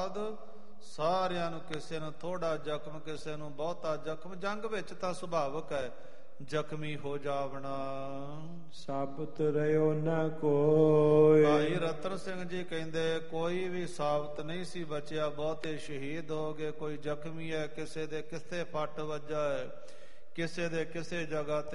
ਸਾਰਿਆਂ ਨੂੰ, ਕਿਸੇ ਨੂੰ ਥੋੜਾ ਜ਼ਖਮ, ਕਿਸੇ ਨੂੰ ਬਹੁਤਾ ਜ਼ਖਮ। ਜੰਗ ਵਿੱਚ ਤਾਂ ਸੁਭਾਵਕ ਹੈ ਜ਼ਖਮੀ ਹੋ ਜਾਵਣਾ। ਸਾਬਤ ਰਿਓ ਨਾ ਕੋਈ। ਭਾਈ ਰਤਨ ਸਿੰਘ ਜੀ ਕਹਿੰਦੇ ਕੋਈ ਵੀ ਸਾਬਤ ਨਹੀਂ ਸੀ ਬਚਿਆ, ਬਹੁਤੇ ਸ਼ਹੀਦ ਹੋ ਗਏ। ਕੋਈ ਜ਼ਖਮੀ ਹੈ, ਕਿਸੇ ਦੇ ਕਿਸੇ ਫੱਟ ਵੱਜਾ ਹੈ, ਕਿਸੇ ਦੇ ਕਿਸੇ ਜਗ੍ਹਾ ਤੇ